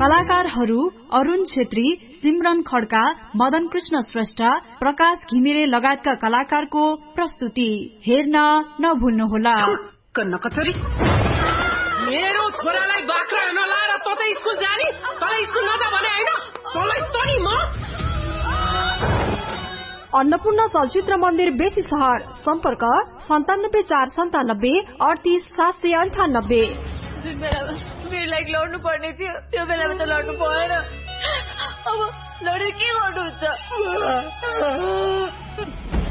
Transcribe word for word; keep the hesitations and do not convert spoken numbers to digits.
कलाकारहरू अरुण छेत्री, सिमरन खड्का, मदन कृष्ण श्रेष्ठ, प्रकाश घिमिरे लगायतका कलाकारको प्रस्तुति हेर्न नभुल्नुहोला। मेरो छोरालाई बाख्रा नलाएर त त स्कुल जाने, तँलाई स्कुल नजा भने हैन, तँलाई तनी म। अन्नपूर्ण चलचित्र मन्दिर बेसी सहर सम्पर्क सन्तानब्बे चार सन्तानब्बे अडतिस सात सय अन्ठानब्बे। जुन बेलामा मेरो लागि लड्नु पर्ने थियो त्यो बेलामा त लड्नु भएन, अब लडेर के गर्नुहुन्छ?